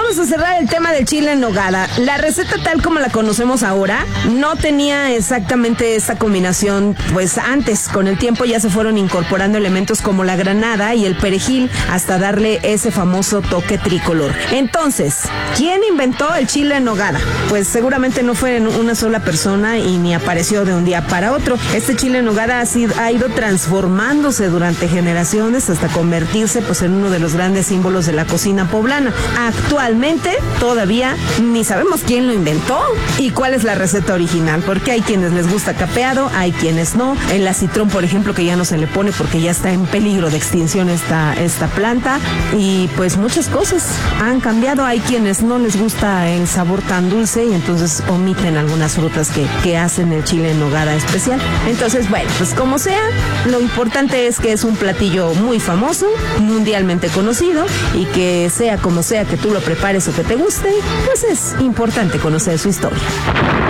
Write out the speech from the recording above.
vamos a cerrar el tema del chile en nogada. La receta tal como la conocemos ahora no tenía exactamente esta combinación, pues antes, con el tiempo ya se fueron incorporando elementos como la granada y el perejil hasta darle ese famoso toque tricolor. Entonces, ¿quién inventó el chile en nogada? Pues seguramente no fue una sola persona y ni apareció de un día para otro. Este chile en nogada ha ido transformándose durante generaciones hasta convertirse pues en uno de los grandes símbolos de la cocina poblana. Actualmente todavía ni sabemos quién lo inventó y cuál es la receta original, porque hay quienes les gusta capeado, hay quienes no. El acitrón, por ejemplo, que ya no se le pone porque ya está en peligro de extinción esta planta, y pues muchas cosas han cambiado. Hay quienes no les gusta el sabor tan dulce y entonces omiten algunas frutas que hacen el chile en nogada especial. Entonces, bueno, pues como sea, lo importante es que es un platillo muy famoso, mundialmente conocido, y que sea como sea que tú lo prepares o que te guste, pues es importante conocer su historia.